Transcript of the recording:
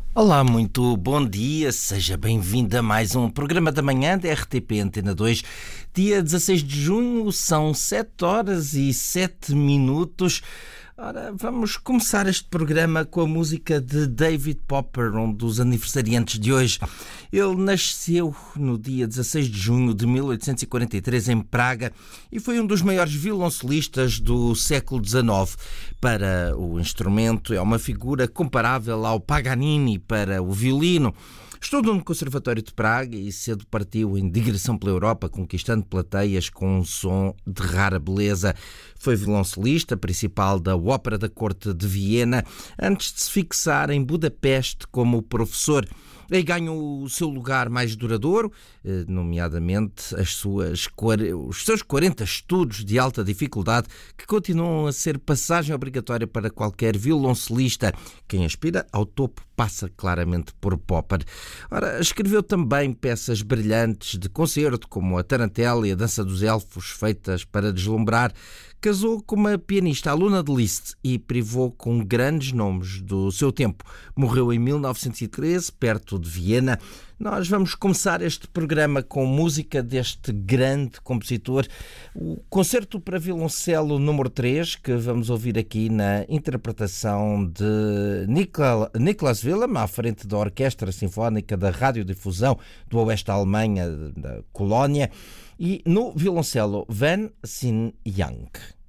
Olá, muito bom dia, seja bem-vindo a mais um programa da manhã da RTP Antena 2. Dia 16 de junho, são 7 horas e 7 minutos. Ora, vamos começar este programa com a música de David Popper, um dos aniversariantes de hoje. Ele nasceu no dia 16 de junho de 1843 em Praga e foi um dos maiores violoncelistas do século XIX. Para o instrumento, é uma figura comparável ao Paganini para o violino. Estudou no Conservatório de Praga e cedo partiu em digressão pela Europa, conquistando plateias com um som de rara beleza. Foi violoncelista principal da Ópera da Corte de Viena, antes de se fixar em Budapeste como professor. Aí ganhou o seu lugar mais duradouro, nomeadamente os seus 40 estudos de alta dificuldade, que continuam a ser passagem obrigatória para qualquer violoncelista. Quem aspira ao topo passa claramente por Popper. Ora, escreveu também peças brilhantes de concerto, como a Tarantela e a Dança dos Elfos, feitas para deslumbrar. Casou com uma pianista aluna de Liszt e privou com grandes nomes do seu tempo. Morreu em 1913, perto de Viena. Nós vamos começar este programa com música deste grande compositor, o Concerto para Violoncelo número 3, que vamos ouvir aqui na interpretação de Niklas Willem, à frente da Orquestra Sinfónica da Radiodifusão do Oeste da Alemanha, da Colónia, e no violoncelo Van Sin Young.